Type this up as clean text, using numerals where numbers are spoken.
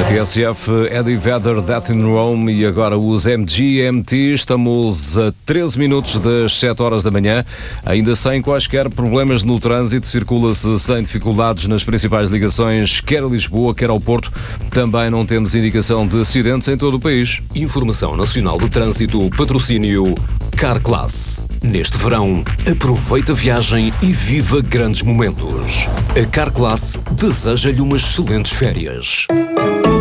TSF, Eddie Vedder, Death in Rome e agora os MGMT. Estamos a 13 minutos das 7 horas da manhã, ainda sem quaisquer problemas no trânsito. Circula-se sem dificuldades nas principais ligações, quer a Lisboa, quer ao Porto. Também não temos indicação de acidentes em todo o país. Informação Nacional de Trânsito, patrocínio Carclass. Neste verão, aproveita a viagem e viva grandes momentos. A Carclass deseja-lhe umas excelentes férias.